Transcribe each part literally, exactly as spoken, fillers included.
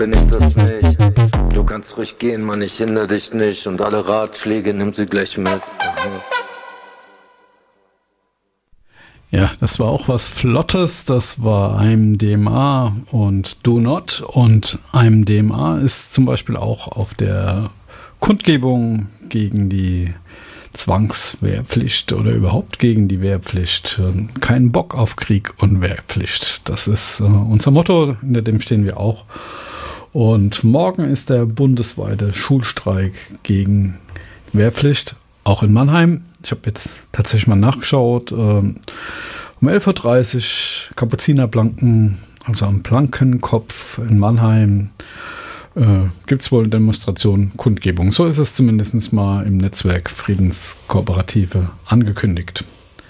bin ich das nicht. Du kannst ruhig gehen, Mann, ich hindere dich nicht. Und alle Ratschläge nimm sie gleich mit. Ja, das war auch was Flottes. Das war I M D M A und Do Not. Und I M D M A ist zum Beispiel auch auf der Kundgebung gegen die Zwangswehrpflicht oder überhaupt gegen die Wehrpflicht. Kein Bock auf Krieg und Wehrpflicht. Das ist äh, unser Motto, hinter dem stehen wir auch. Und morgen ist der bundesweite Schulstreik gegen Wehrpflicht, auch in Mannheim. Ich habe jetzt tatsächlich mal nachgeschaut. Ähm, um elf Uhr dreißig Kapuzinerblanken, also am Blankenkopf in Mannheim, Äh, gibt es wohl Demonstrationen, Kundgebung. So ist es zumindest mal im Netzwerk Friedenskooperative angekündigt.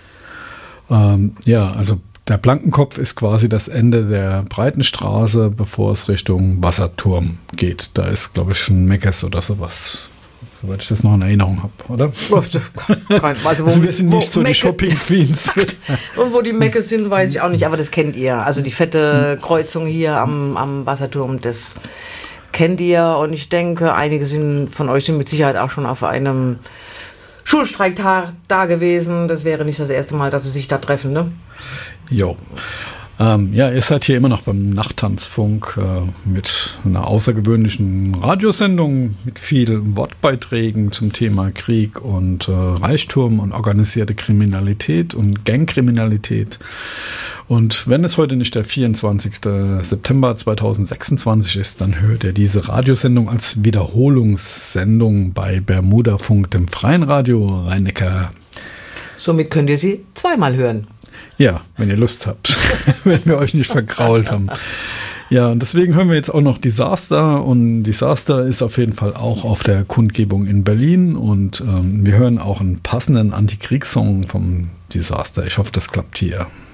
Ähm, ja, also der Blankenkopf ist quasi das Ende der Breitenstraße, bevor es Richtung Wasserturm geht. Da ist, glaube ich, ein Meckes oder sowas, soweit ich das noch in Erinnerung habe, oder? Also, also wir sind nicht so die Shopping Queens. Und wo die Meckes sind, weiß ich auch nicht, aber das kennt ihr. Also die fette Kreuzung hier am, am Wasserturm, das kennt ihr, und ich denke, einige sind von euch sind mit Sicherheit auch schon auf einem Schulstreiktag da gewesen. Das wäre nicht das erste Mal, dass sie sich da treffen, ne? Jo. Ähm, ja, ihr seid hier immer noch beim Nachttanzfunk äh, mit einer außergewöhnlichen Radiosendung mit vielen Wortbeiträgen zum Thema Krieg und äh, Reichtum und organisierte Kriminalität und Gangkriminalität. Und wenn es heute nicht der vierundzwanzigster September zweitausendsechsundzwanzig ist, dann hört ihr diese Radiosendung als Wiederholungssendung bei Bermuda Funk, dem freien Radio Rhein-Neckar. Somit könnt ihr sie zweimal hören. Ja, wenn ihr Lust habt, wenn wir euch nicht vergrault haben. Ja, und deswegen hören wir jetzt auch noch Disaster, und Disaster ist auf jeden Fall auch auf der Kundgebung in Berlin, und ähm, wir hören auch einen passenden Antikriegssong vom Disaster. Ich hoffe, das klappt hier.